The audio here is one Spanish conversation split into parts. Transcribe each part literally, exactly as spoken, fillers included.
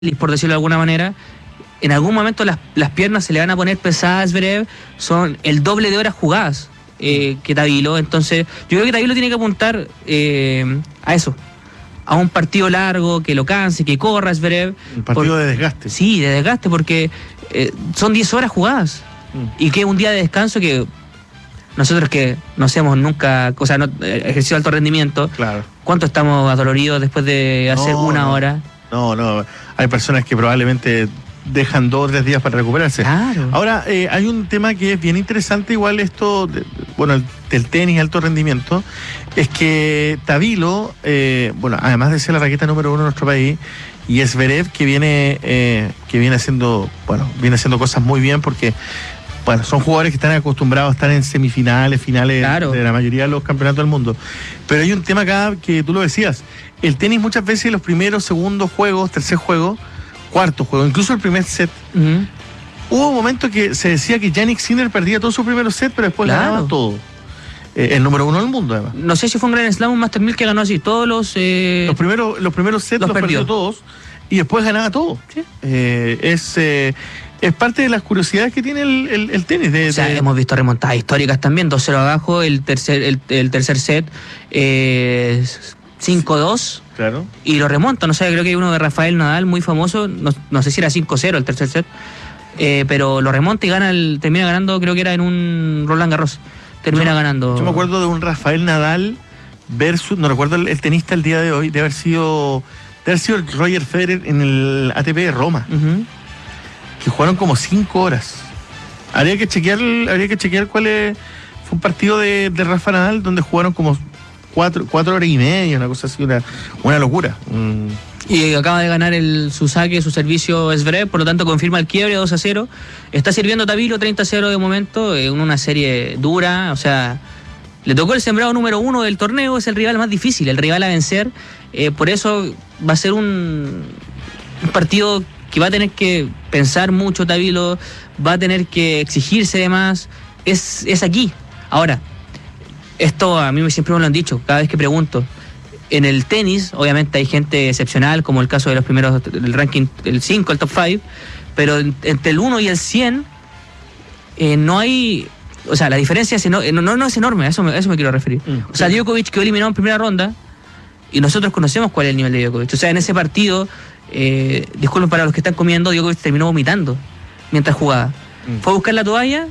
por decirlo de alguna manera, en algún momento las, las piernas se le van a poner pesadas a Zverev, son el doble de horas jugadas eh, que Tabilo. Entonces yo creo que Tabilo tiene que apuntar eh, a eso, a un partido largo, que lo canse, que corra Zverev. Un partido por, de desgaste. Sí, de desgaste, porque eh, son diez horas jugadas mm. y que un día de descanso que nosotros que no hacemos nunca, o sea, no, ejercicio de alto rendimiento, claro. ¿Cuánto estamos adoloridos después de hacer no, una no. hora? No, no, hay personas que probablemente dejan dos o tres días para recuperarse. Claro. Ahora, eh, hay un tema que es bien interesante, igual esto, de, bueno, el, del tenis alto rendimiento, es que Tabilo, eh, bueno, además de ser la raqueta número uno en nuestro país, y Zverev que viene, eh, que viene haciendo, bueno, viene haciendo cosas muy bien porque, bueno, son jugadores que están acostumbrados a estar en semifinales, finales claro. de la mayoría de los campeonatos del mundo. Pero hay un tema acá que tú lo decías, el tenis muchas veces los primeros, segundos juegos, tercer juego, cuarto juego, incluso el primer set, uh-huh. hubo momentos que se decía que Jannik Sinner perdía todos sus primeros sets, pero después claro. ganaba todo. Eh, el número uno del mundo, además. No sé si fue un Grand Slam, un Master mil que ganó así, todos los... Eh... Los, primeros, los primeros sets los, los perdió. perdió todos, y después ganaba todo. ¿Sí? Eh, es... Eh, Es parte de las curiosidades que tiene el, el, el tenis. De, o sea, de... hemos visto remontadas históricas también, dos cero abajo, el tercer, el, el tercer set, eh, cinco dos. Claro. Y lo remontan, o sea, creo que hay uno de Rafael Nadal muy famoso, no, no sé si era cinco cero el tercer set, eh, pero lo remonta y gana el, termina ganando, creo que era en un Roland Garros, termina yo, ganando. Yo me acuerdo de un Rafael Nadal versus, no recuerdo el, el tenista el día de hoy, de haber sido, de haber sido el Roger Federer en el A T P de Roma. Uh-huh. Que jugaron como cinco horas. Habría que chequear, habría que chequear cuál es. Fue un partido de, de Rafa Nadal donde jugaron como cuatro, cuatro horas y media, una cosa así, una, una locura. Mm. Y acaba de ganar el, su saque, su servicio Zverev, por lo tanto confirma el quiebre dos a cero. Está sirviendo Tabilo treinta a cero de momento, en una serie dura, o sea, le tocó el sembrado número uno del torneo, es el rival más difícil, el rival a vencer. Eh, por eso va a ser un, un partido que va a tener que pensar mucho Tabilo, va a tener que exigirse de más, es, es aquí. Ahora, esto a mí siempre me lo han dicho, cada vez que pregunto, en el tenis, obviamente hay gente excepcional, como el caso de los primeros, del ranking, el cinco, el top cinco, pero entre el uno y el cien, eh, no hay, o sea, la diferencia es no, no, no es enorme, a eso, me, a eso me quiero referir. Mm, o sea, sí. Djokovic quedó eliminado en primera ronda, y nosotros conocemos cuál es el nivel de Djokovic. O sea, en ese partido... Eh, disculpen para los que están comiendo, Djokovic terminó vomitando mientras jugaba. Mm. Fue a buscar la toalla,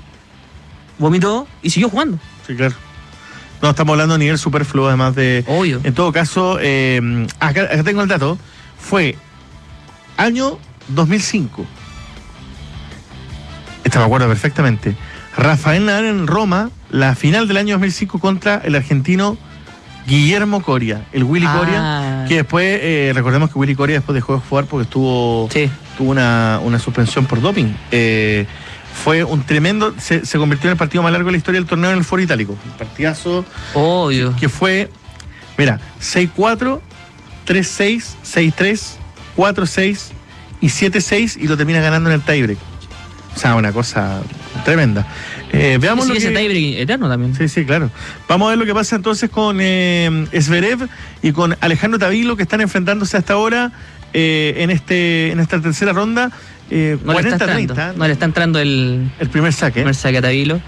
vomitó y siguió jugando. Sí, claro. No, estamos hablando a nivel superfluo, además de... Obvio. En todo caso, eh, acá, acá tengo el dato. Fue año dos mil cinco. Esta me acuerdo perfectamente. Rafael Nadal en Roma, la final del año dos mil cinco contra el argentino Guillermo Coria, el Willy ah. Coria, que después, eh, recordemos que Willy Coria después dejó de jugar porque estuvo, sí. tuvo una, una suspensión por doping. Eh, fue un tremendo, se, se convirtió en el partido más largo de la historia del torneo en el Foro Itálico. Un partidazo Obvio. que fue, mira, seis cuatro, tres seis, seis tres, cuatro seis y siete seis y lo termina ganando en el tiebreak. O sea, una cosa tremenda. Eh, veamos sí, lo ese que... tiebreak eterno también. Sí, sí, claro. Vamos a ver lo que pasa entonces con eh, Zverev y con Alejandro Tabilo, que están enfrentándose hasta ahora eh, en este en esta tercera ronda. Eh, no, cuarenta, le está treinta, no le está entrando el, el primer saque. El primer saque a Tabilo.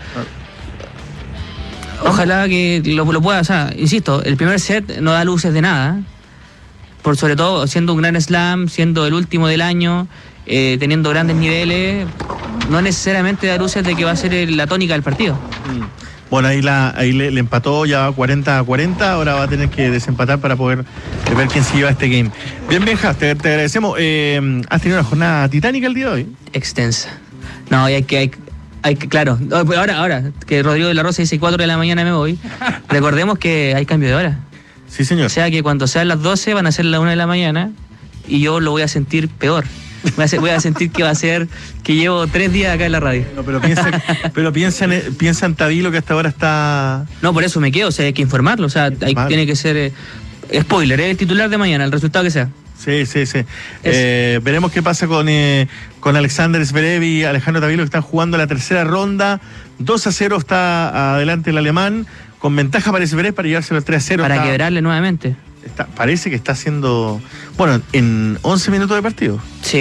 Ah. Ojalá que lo, lo pueda, o sea, insisto, el primer set no da luces de nada. Por sobre todo siendo un gran slam, siendo el último del año, eh, teniendo grandes niveles, no necesariamente da luces de que va a ser la tónica del partido. Mm. Bueno, ahí, la, ahí le, le empató ya cuarenta a cuarenta, ahora va a tener que desempatar para poder ver quién se lleva este game. Bien, Benja, te, te agradecemos. Eh, ¿Has tenido una jornada titánica el día de hoy? Extensa. No, hay que... Hay, hay que claro, ahora, ahora que Rodrigo de la Rosa dice cuatro de la mañana me voy, recordemos que hay cambio de hora. Sí, señor. O sea que cuando sean las doce van a ser las una de la mañana y yo lo voy a sentir peor. Voy a, ser, voy a sentir que va a ser que llevo tres días acá en la radio. No, pero piensa, pero piensa, en, piensa en Tabilo, que hasta ahora está... No, por eso me quedo, o sea, hay que informarlo. O sea, hay, tiene que ser... Eh, spoiler, es el titular de mañana, el resultado que sea. Sí, sí, sí. Eh, veremos qué pasa con, eh, con Alexander Zverev y Alejandro Tabilo, que están jugando la tercera ronda. dos a cero está adelante el alemán, con ventaja para Zverev para llevarse los tres a cero. Para está... quebrarle nuevamente. está, parece que está haciendo, bueno, en once minutos de partido. Sí.